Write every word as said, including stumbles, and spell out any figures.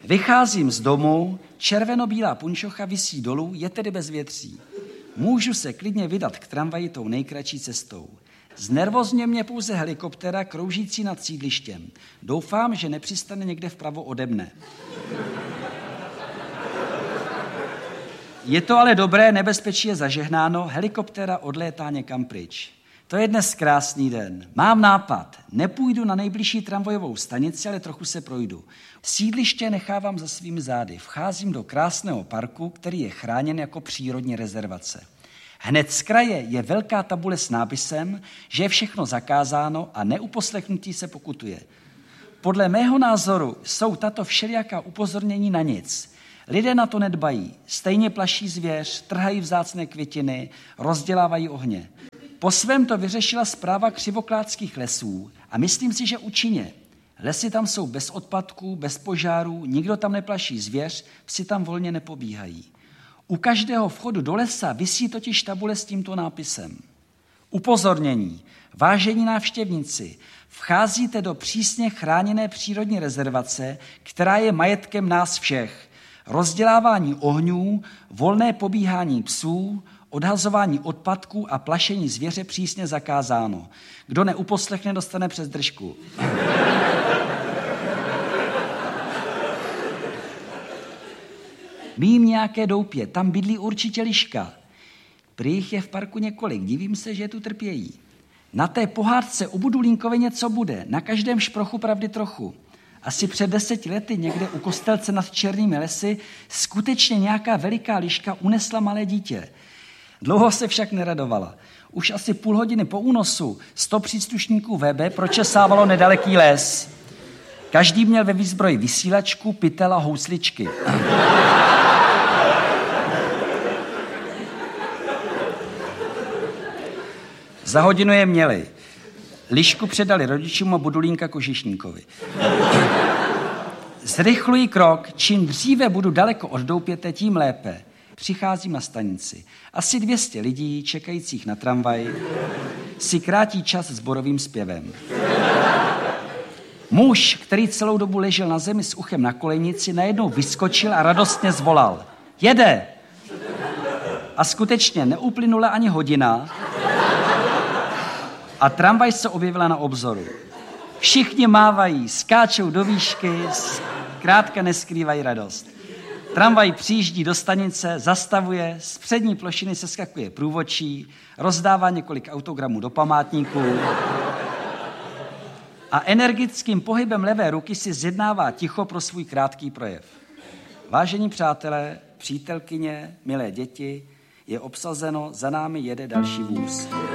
Vycházím z domu, červenobílá punčocha visí dolů, je tedy bez větří. Můžu se klidně vydat k tramvaji tou nejkratší cestou. Znervozňuje mě pouze helikoptéra kroužící nad sídlištěm. Doufám, že nepřistane někde vpravo ode mne. Je to ale dobré, nebezpečí je zažehnáno, helikoptéra odlétá někam pryč. To je dnes krásný den. Mám nápad. Nepůjdu na nejbližší tramvajovou stanici, ale trochu se projdu. Sídliště nechávám za svými zády. Vcházím do krásného parku, který je chráněn jako přírodní rezervace. Hned z kraje je velká tabule s nápisem, že je všechno zakázáno a neuposlechnutí se pokutuje. Podle mého názoru jsou tato všelijaká upozornění na nic. Lidé na to nedbají. Stejně plaší zvěř, trhají vzácné květiny, rozdělávají ohně. Po svém to vyřešila správa Křivoklátských lesů a myslím si, že účinně. Lesy tam jsou bez odpadků, bez požárů, nikdo tam neplaší zvěř, psi tam volně nepobíhají. U každého vchodu do lesa visí totiž tabule s tímto nápisem. Upozornění. Vážení návštěvníci, vcházíte do přísně chráněné přírodní rezervace, která je majetkem nás všech. Rozdělávání ohňů, volné pobíhání psů, odhazování odpadků a plašení zvěře přísně zakázáno. Kdo neuposlechne, dostane přes držku. Mím nějaké doupě, tam bydlí určitě liška. Prý jich je v parku několik, divím se, že tu trpějí. Na té pohádce o Budulínkovi něco bude, na každém šprochu pravdy trochu. Asi před deseti lety někde u Kostelce nad Černými lesy skutečně nějaká veliká liška unesla malé dítě. Dlouho se však neradovala. Už asi půl hodiny po únosu sto příslušníků V B pročesávalo nedaleký les. Každý měl ve výzbroji vysílačku, pytel a housličky. Za hodinu je měli. Lišku předali rodičům a Budulínka kožišníkovi. Zrychluji krok, čím dříve budu daleko od doupěte, tím lépe. Přicházím na stanici. Asi dvě stě lidí, čekajících na tramvaj, si krátí čas sborovým zpěvem. Muž, který celou dobu ležel na zemi s uchem na kolejnici, najednou vyskočil a radostně zvolal. Jede! A skutečně neuplynula ani hodina a tramvaj se objevila na obzoru. Všichni mávají, skáčou do výšky, zkrátka neskrývají radost. Tramvaj přijíždí do stanice, zastavuje, z přední plošiny se skakuje průvodčí, rozdává několik autogramů do památníků a energickým pohybem levé ruky si zjednává ticho pro svůj krátký projev. Vážení přátelé, přítelkyně, milé děti, je obsazeno, za námi jede další vůz.